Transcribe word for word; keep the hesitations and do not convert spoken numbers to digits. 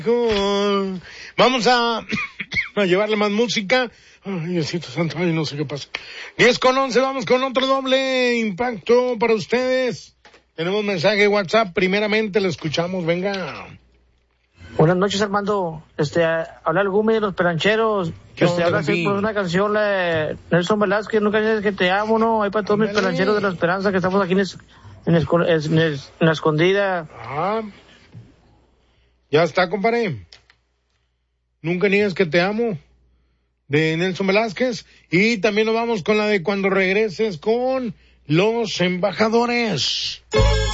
Vamos a, a llevarle más música. Ay, Diosito santo, ay, no sé qué pasa. diez con once, vamos con otro doble impacto para ustedes. Tenemos mensaje de WhatsApp, primeramente lo escuchamos, venga. Buenas noches, Armando. Este, habla el Gumi de los Perancheros. Este, habla así por una canción, la de Nelson Velázquez, nunca dices que te amo, ¿no? Hay para todos mis perancheros de la esperanza que estamos aquí en, es, en, es, en, es, en la escondida. Ah, ya está, compadre. Nunca niegues que te amo, de Nelson Velázquez. Y también nos vamos con la de Cuando regreses con Los Embajadores.